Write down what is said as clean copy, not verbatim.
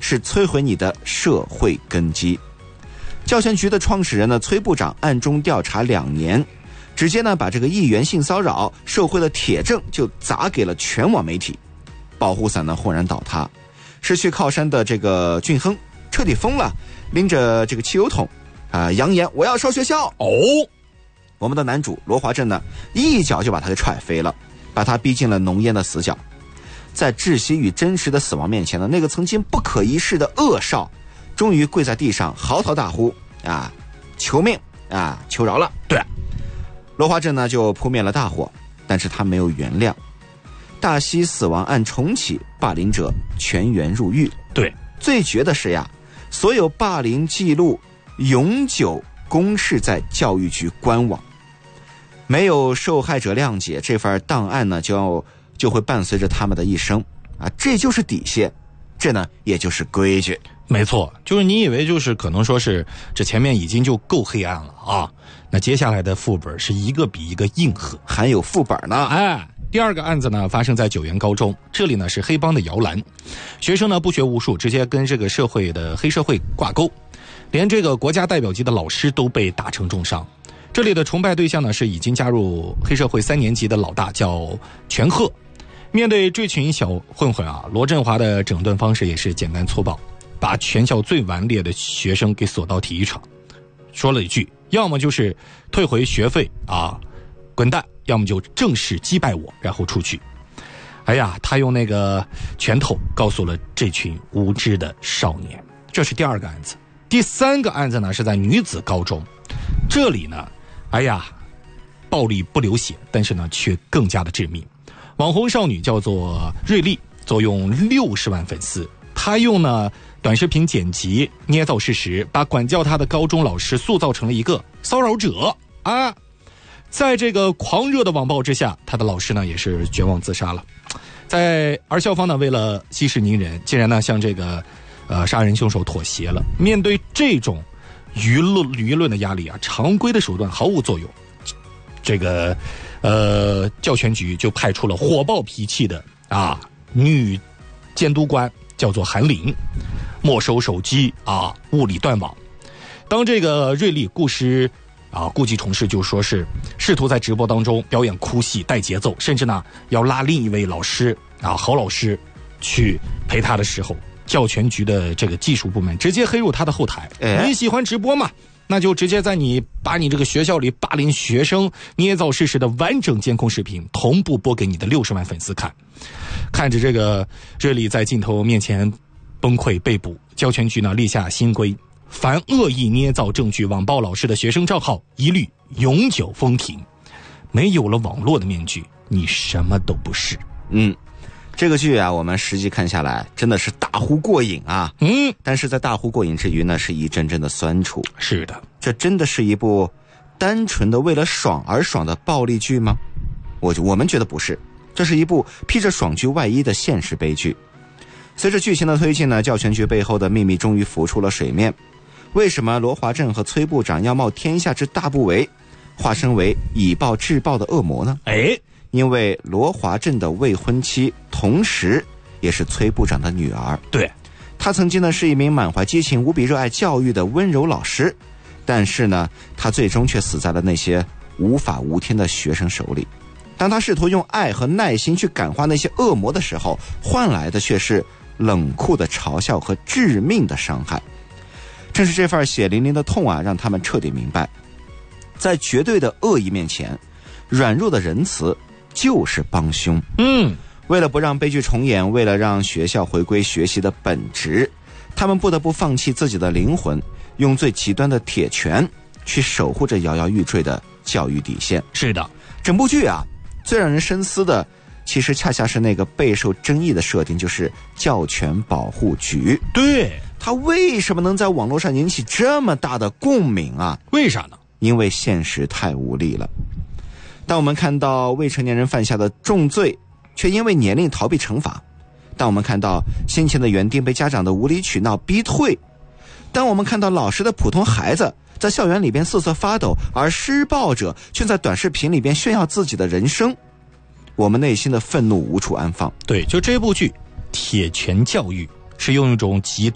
是摧毁你的社会根基。教权局的创始人呢，崔部长暗中调查2年，直接呢把这个议员性骚扰受贿的铁证就砸给了全网媒体，保护伞呢轰然倒塌，失去靠山的这个俊亨彻底疯了，拎着这个汽油桶扬言我要烧学校。我们的男主罗华镇呢一脚就把他给踹飞了，把他逼进了浓烟的死角。在窒息与真实的死亡面前呢，那个曾经不可一世的恶少终于跪在地上嚎啕大呼求命求饶了。 对， 罗华镇呢就扑灭了大火，但是他没有原谅。大溪死亡案重启，霸凌者全员入狱。 对， 最绝的是所有霸凌记录永久公示在教育局官网，没有受害者谅解，这份档案呢就会伴随着他们的一生这就是底线，这呢也就是规矩。 没错，就是你以为就是可能说是这前面已经就够黑暗了那接下来的副本是一个比一个硬核， 还有副本呢。 第二个案子呢发生在九原高中，这里呢是黑帮的摇篮，学生呢不学无术，直接跟这个社会的黑社会挂钩，连这个国家代表级的老师都被打成重伤。这里的崇拜对象呢是已经加入黑社会3年级的老大，叫全鹤。面对这群小混混罗振华的整顿方式也是简单粗暴，把全校最顽劣的学生给锁到体育场，说了一句要么就是退回学费滚蛋，要么就正式击败我然后出去。他用那个拳头告诉了这群无知的少年。这是第二个案子。第三个案子呢是在女子高中，这里呢暴力不流血，但是呢却更加的致命。网红少女叫做瑞丽，坐拥60万粉丝，她用呢短视频剪辑捏造事实，把管教她的高中老师塑造成了一个骚扰者在这个狂热的网暴之下，她的老师呢也是绝望自杀了。而校方呢为了息事宁人，竟然呢向这个杀人凶手妥协了。面对这种舆论的压力常规的手段毫无作用，这个教权局就派出了火爆脾气的女监督官，叫做韩玲，没收手机物理断网。当这个瑞丽故技重施，就说是试图在直播当中表演哭戏带节奏，甚至呢要拉另一位老师郝老师去陪他的时候，教权局的这个技术部门直接黑入他的后台。你喜欢直播吗？那就直接把你这个学校里霸凌学生捏造事实的完整监控视频同步播给你的60万粉丝看。看着这个瑞丽在镜头面前崩溃被捕，教权局呢立下新规，凡恶意捏造证据网暴老师的学生账号一律永久封停。没有了网络的面具，你什么都不是。 这个剧我们实际看下来真的是大呼过瘾但是在大呼过瘾之余呢，是一阵阵的酸楚。 是的， 这真的是一部单纯的为了爽而爽的暴力剧吗？我们觉得不是，这是一部披着爽剧外衣的现实悲剧。随着剧情的推进呢，教权局背后的秘密终于浮出了水面。为什么罗华镇和崔部长要冒天下之大不韪，化身为以暴制暴的恶魔呢？因为罗华镇的未婚妻同时也是崔部长的女儿。 对， 她曾经呢是一名满怀激情无比热爱教育的温柔老师，但是呢她最终却死在了那些无法无天的学生手里。当她试图用爱和耐心去感化那些恶魔的时候，换来的却是冷酷的嘲笑和致命的伤害。正是这份血淋淋的痛让他们彻底明白，在绝对的恶意面前，软弱的仁慈就是帮凶。为了不让悲剧重演，为了让学校回归学习的本质，他们不得不放弃自己的灵魂，用最极端的铁拳去守护着摇摇欲坠的教育底线。 是的， 整部剧最让人深思的其实恰恰是那个备受争议的设定，就是教权保护局。 对， 它为什么能在网络上引起这么大的共鸣为啥呢？ 因为现实太无力了。当我们看到未成年人犯下的重罪却因为年龄逃避惩罚，当我们看到先前的园丁被家长的无理取闹逼退，当我们看到老师的普通孩子在校园里边瑟瑟发抖，而施暴者却在短视频里边炫耀自己的人生，我们内心的愤怒无处安放。 对，就这部剧铁拳教育是用一种极端